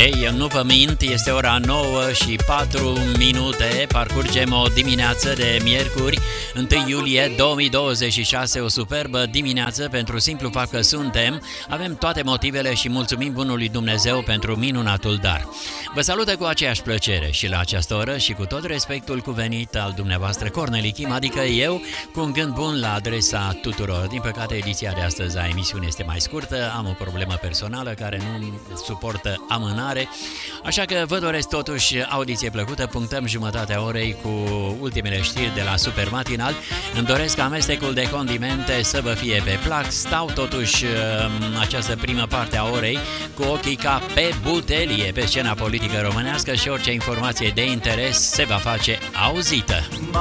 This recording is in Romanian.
Ei, eu nu vă mint, este ora 9 și 4 minute, parcurgem o dimineață de miercuri, 1 iulie 2026, o superbă dimineață pentru simplu fapt că avem toate motivele și mulțumim bunului Dumnezeu pentru minunatul dar. Vă salută cu aceeași plăcere și la această oră și cu tot respectul cuvenit al dumneavoastră Corneli Kim, adică eu, cu un gând bun la adresa tuturor. Din păcate, ediția de astăzi a emisiunii este mai scurtă, am o problemă personală care nu suportă amânare, așa că vă doresc totuși audiție plăcută, punctăm jumătatea orei cu ultimele știri de la Super Matinal. Îmi doresc amestecul de condimente să vă fie pe plac, stau totuși această primă parte a orei cu ochii ca pe butelie pe scena politică românească și orice informație de interes se va face auzită.